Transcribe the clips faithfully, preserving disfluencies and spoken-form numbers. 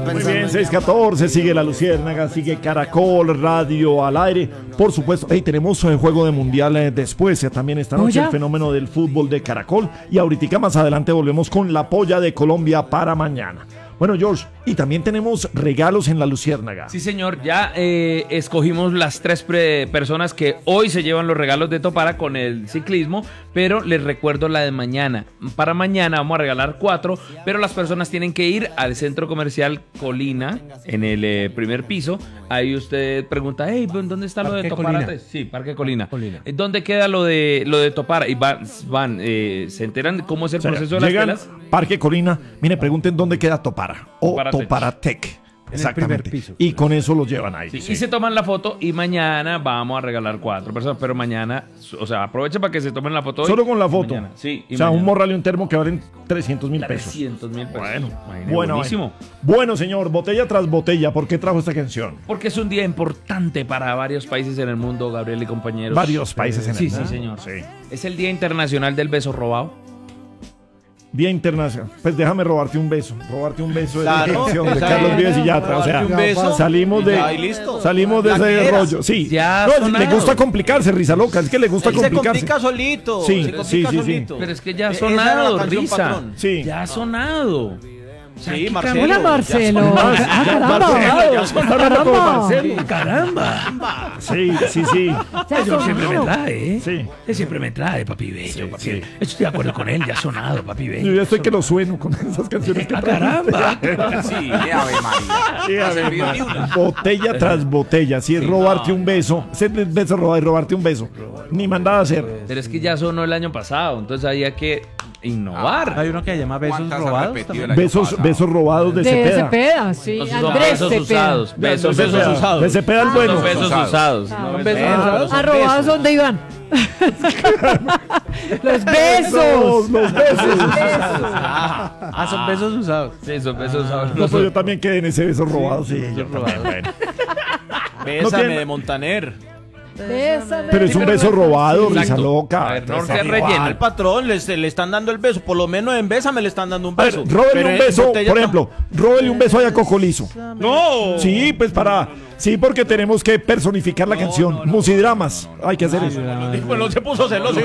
Muy bien, seis catorce, sigue La Luciérnaga, sigue Caracol Radio al aire. Por supuesto, hey, tenemos un juego de mundial eh, después, eh, también esta noche el fenómeno del fútbol de Caracol. Y ahorita más adelante volvemos con la polla de Colombia para mañana. Bueno, George, y también tenemos regalos en La Luciérnaga. Sí, señor, ya eh, escogimos las tres pre- personas que hoy se llevan los regalos de Topara con el ciclismo, pero les recuerdo la de mañana. Para mañana vamos a regalar cuatro, pero las personas tienen que ir al centro comercial Colina, en el eh, primer piso. Ahí usted pregunta, hey, ¿dónde está lo de Topara? Colina. Sí, Parque Colina. Colina. ¿Dónde queda lo de lo de Topara? Y van, van eh, se enteran de cómo es el o sea, proceso de las telas. Parque Colina, mire, pregunten dónde queda Topara o Toparatec. Toparatec. Exactamente. Piso. Y con eso los llevan ahí. Sí, sí. Y se toman la foto y mañana vamos a regalar cuatro personas, pero mañana, o sea, aprovechen para que se tomen la foto. Solo hoy, con la foto. Mañana. Sí. Y o sea, mañana. Un morral y un termo que valen trescientos mil pesos. trescientos mil pesos. Bueno, bueno, buenísimo. Bueno, señor, botella tras botella, ¿por qué trajo esta canción? Porque es un día importante para varios países en el mundo, Gabriel y compañeros. Varios países eh, en sí, el mundo. Sí, señor. Sí. Es el Día Internacional del Beso Robado. Día Internacional. Pues déjame robarte un beso. Robarte un beso de la canción de Carlos Vives y Yatra. O sea, un beso, salimos de, ya, salimos de ese rollo. Sí. Ya no, le gusta complicarse, risa loca. Es que le gusta Él complicarse. Se complica solito. Sí, se complica sí, sí, solito. sí. Pero es que ya ha sonado, risa. Sí. Ya ha sonado. Sí, Marcelo. Hola, Marcelo. Ah, caramba. Marcelo, caramba. Sí, sí, sí. Yo siempre me trae, ¿eh? Sí. Él siempre me trae, papi bello. Papi. Sí. Estoy de acuerdo con él, ya ha sonado, papi bello. Yo ya estoy que lo sueno con esas canciones que ¡Ah, caramba! Sí, Ave María. Sí, Ave María. Botella tras botella. Si es robarte un beso, ese beso robar y robarte un beso. Ni mandada a hacer. Pero es que ya sonó el año pasado, entonces había que innovar. Ah, hay uno que se llama besos robados. Besos, besos robados de, de Cepeda. De Cepeda, sí. Entonces, Andrés besos Cepeda. usados. Besos, besos, besos usados. De Cepeda el bueno. Son besos usados. Ah, No, besos besos usados. A robados donde iban. Los besos. Los besos. Ah, son besos usados. Sí, son besos usados. No, pues yo también quedé en ese beso robado. Sí, yo robado. Bueno. Bésame de Montaner. Bésame. Pero es un beso robado, risa Exacto. loca. A ver, no se rellena. Al patrón le, le están dando el beso. Por lo menos en Bésame le están dando un A ver, beso. róbele un beso, por ejemplo, róbele un beso a Coco Lizo. ¡No! Sí, pues para... Sí, porque tenemos que personificar la canción. No, no, Musidramas. No, no. Hay que hacer eso. Bueno, se puso celoso.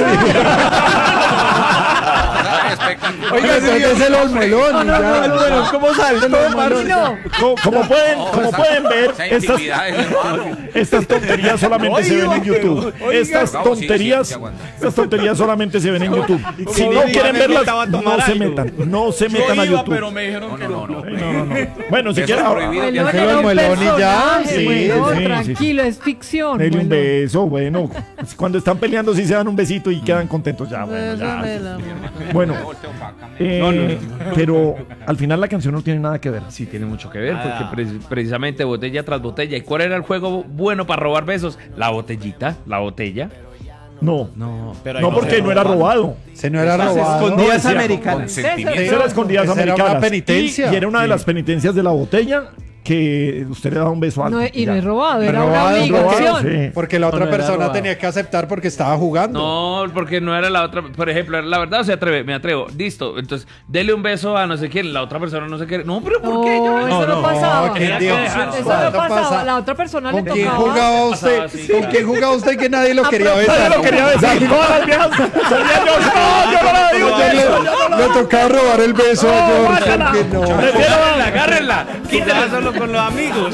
Oiga, ese es el olmelón. ¿Cómo sale? Como, como pueden, como pueden ver, estas, estas tonterías solamente se ven en YouTube. Estas tonterías, estas tonterías solamente se ven en YouTube. Si no quieren verlas, no se metan. No se metan a YouTube. Pero me dijeron que no. Bueno, si quieren... El olmelón y ya. Sí, bueno, sí, tranquilo, sí, sí. es ficción. Dale un bueno. beso, bueno. Cuando están peleando sí se dan un besito y quedan contentos ya. Bueno, ya. Bueno, eh, pero al final la canción no tiene nada que ver. Sí, tiene mucho que ver, porque pre- precisamente botella tras botella. ¿Y cuál era el juego bueno para robar besos? La botellita, la botella. No, No, pero no porque no era robado. Se no era Esas robado. escondidas No, americanas. Esa Esas eran escondidas Esa era americanas. una penitencia. Y, y era una de Sí. las penitencias de la botella que usted le daba un beso a No, alguien. y no ya. es robado, era Robado, una obligación. robado, sí. Porque la otra No, no era persona robado. tenía que aceptar porque estaba jugando. No, porque no era la otra. Por ejemplo, la verdad se atreve, me atrevo. Listo, entonces, dele un beso a no sé quién, la otra persona no sé qué. No, pero ¿por qué? Yo No, eso no, no, pasaba. ¿qué eso Dios? no ¿Cuánto pasaba. pasa? La otra persona ¿Con le quién tocaba. jugaba usted? Pasaba así. ¿Con quién jugaba usted que nadie lo quería Nadie besar? lo quería besar. Todas las viejas salían yo, no, yo no la digo. Le, le tocaba robar el beso a No, George. mátala. que no. Agárrenla, agárrenla. Quítala solo con los amigos.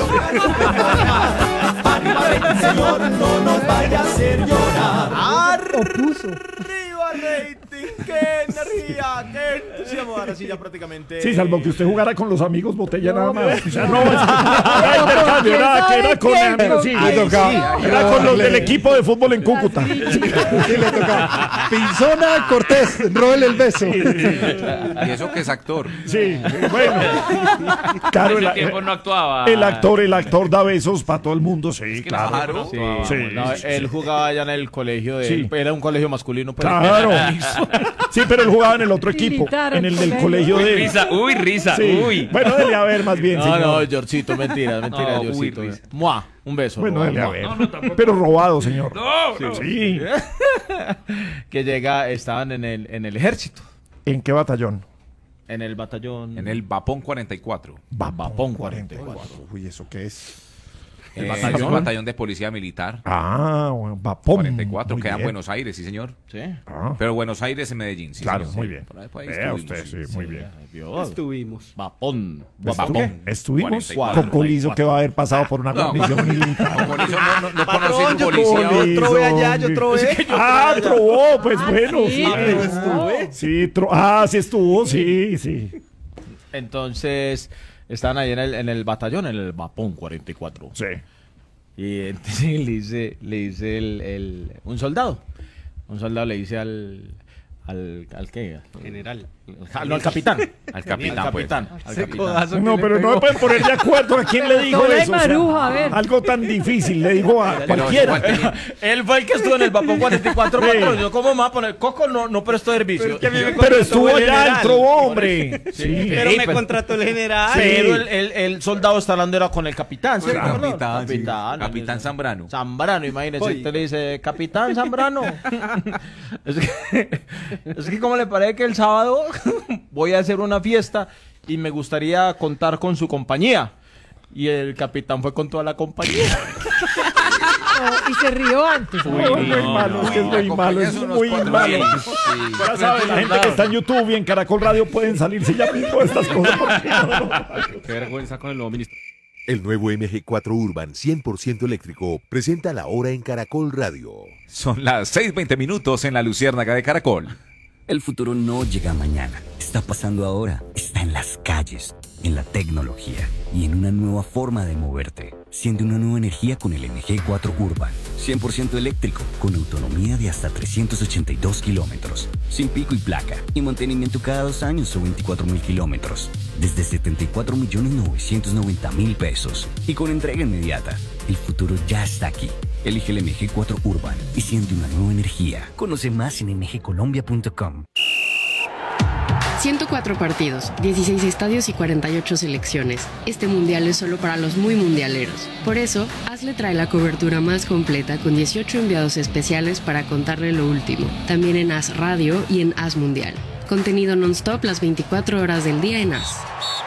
Señor, no nos vaya a hacer llorar. Opuso. ¡Arriba, rating! ¡Qué energía! ¡Qué entusiasmo! Ahora sí, ya prácticamente. Sí, salvo que usted jugara con los amigos botella No, nada más. pero- O sea, no, era intercambio, era, que era con, ¿Quién sabe sí, quién? le tocaba. Sí, Era con los del equipo de fútbol en Cúcuta. Sí, le tocaba. Pinzona Cortés, róbele el beso. Y eso que es actor. Sí, bueno. Claro, En el, ese tiempo no actuaba. el actor, el actor da besos para todo el mundo, sí, claro. Claro. Sí. Sí, No, sí, él jugaba allá en el colegio de. Sí. Era un colegio masculino. Pues. Claro. Sí, pero él jugaba en el otro equipo, Militar, en el del colegio. colegio Uy, de... risa, uy, risa, Sí. uy. Bueno, dele a ver más bien, No, señor. no, Georgito, mentira, mentira, No, uy, Georgito. risa. Mua, un beso. Bueno, robado, dele a mua. ver. No, no, tampoco. Pero robado, señor. No, no. Sí. Que llega, estaban en el, en el ejército. ¿En qué batallón? En el batallón. En el Vapón cuarenta y cuatro. Vapón cuarenta y cuatro. Uy, ¿eso qué es? ¿El ¿El batallón? batallón? El batallón de policía militar. Ah, bueno, Vapón. cuarenta y cuatro, Muy queda en bien. Buenos Aires, sí, señor. Sí. Ah, Pero Buenos Aires en Medellín, sí, claro, señor. muy Sí. bien. Por ahí, por ahí Vea estuvimos, usted, sí, sí. muy bien. Estuvimos. Vapón. ¿Estuvo? Vapón. Estuvimos cuarenta y con Colizo que va a haber pasado por una No, guarnición militar. Como Colizo no, no, no Patrón, conocí su yo policía. como- Colizo, Yo trobé allá, yo hombre. trobé. Ah, trobó, pues bueno. sí, Sí, pero estuve. Sí, tro- ah, sí estuvo, sí, sí. Entonces, estaban ahí en el, en el batallón, en el Vapón cuarenta y cuatro. Sí. Y entonces le dice, le dice el, el- un soldado. Un soldado le dice al. ¿Al, al qué? General. Al- no, al capitán. Al capitán, Al pues. capitán. Al capitán. No, pero no me pueden poner de acuerdo a quién le dijo Doble eso. o sea, maruja, a ver. algo tan difícil, le digo a Pero cualquiera. igual tenía- Él fue el que estuvo en el Vapón cuarenta y cuatro, Sí. patrón. Yo, ¿cómo me va a poner? Coco no, no prestó servicio. Pero estuvo ya el trobo, hombre. Sí. Pero Sí, me pero- contrató el general. Sí. Pero el, el, el soldado está hablando era con el capitán, ¿sí? Claro. Perdón. Capitán, sí. Capitán. Capitán Zambrano. Zambrano, imagínese. Oye. Usted le dice, Capitán Zambrano. es, que, es que, ¿cómo le parece que el sábado voy a hacer una fiesta y me gustaría contar con su compañía? Y el capitán fue con toda la compañía. No, y se rió antes. Muy, muy malo, es que es muy La malo, compañía es son unos muy cuatro malo. mil. Sí. Ya saben, la gente que está en YouTube y en Caracol Radio pueden salirse ya mismo de estas cosas. porque no, no. Qué vergüenza con el nuevo ministro. El nuevo M G cuatro Urban cien por ciento eléctrico presenta la hora en Caracol Radio. Son las seis veinte minutos en la Luciérnaga de Caracol. El futuro no llega mañana, está pasando ahora, está en las calles, en la tecnología y en una nueva forma de moverte. Siente una nueva energía con el M G cuatro Urban, cien por ciento eléctrico, con autonomía de hasta trescientos ochenta y dos kilómetros, sin pico y placa, y mantenimiento cada dos años o veinticuatro mil kilómetros, desde setenta y cuatro millones novecientos noventa mil pesos, y con entrega inmediata. El futuro ya está aquí. Elige el M G cuatro Urban y siente una nueva energía. Conoce más en m g colombia punto com. ciento cuatro partidos, dieciséis estadios y cuarenta y ocho selecciones. Este mundial es solo para los muy mundialeros. Por eso, Hazle trae la cobertura más completa con dieciocho enviados especiales para contarle lo último. También en Haz Radio y en Haz Mundial. Contenido non-stop las veinticuatro horas del día en Haz.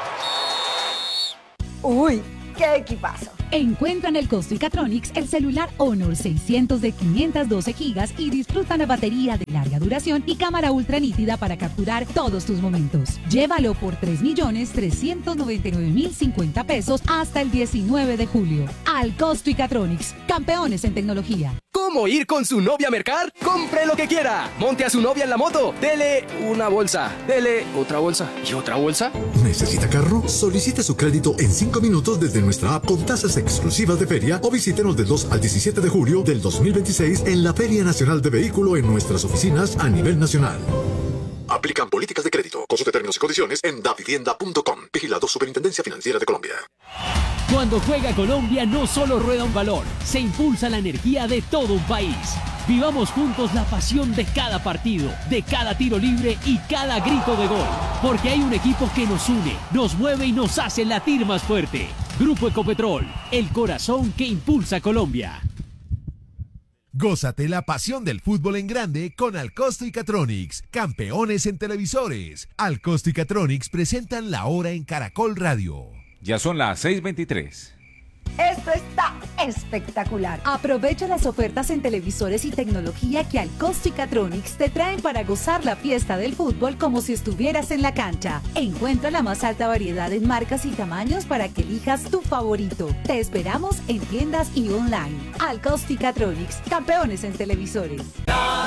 Uy, qué equipazo. Encuentra en el Costricatronics el celular Honor seiscientos de quinientos doce gigas y disfruta la batería de larga duración y cámara ultra nítida para capturar todos tus momentos. Llévalo por tres millones trescientos noventa y nueve mil cincuenta pesos hasta el diecinueve de julio. Al Costricatronics, campeones en tecnología. ¿Cómo ir con su novia a mercar? ¡Compre lo que quiera! Monte a su novia en la moto. Dele una bolsa. Dele otra bolsa. ¿Y otra bolsa? ¿Necesita carro? Solicite su crédito en cinco minutos desde nuestra app con tasas exclusivas de feria o visítenos del dos al diecisiete de julio del dos mil veintiséis en la Feria Nacional de Vehículo en nuestras oficinas a nivel nacional. Aplican políticas de crédito. Consulte términos y condiciones en davivienda punto com. Vigilado Superintendencia Financiera de Colombia. Cuando juega Colombia no solo rueda un balón, se impulsa la energía de todo un país. Vivamos juntos la pasión de cada partido, de cada tiro libre y cada grito de gol. Porque hay un equipo que nos une, nos mueve y nos hace latir más fuerte. Grupo Ecopetrol, el corazón que impulsa a Colombia. Gózate la pasión del fútbol en grande con Alcosto y Catronics, campeones en televisores. Alcosto y Catronics presentan la hora en Caracol Radio. Ya son las seis veintitrés. Esto está espectacular. Aprovecha las ofertas en televisores y tecnología que Alcosto y Catronics te traen para gozar la fiesta del fútbol como si estuvieras en la cancha. Encuentra la más alta variedad en marcas y tamaños para que elijas tu favorito. Te esperamos en tiendas y online. Alcosto y Catronics, campeones en televisores.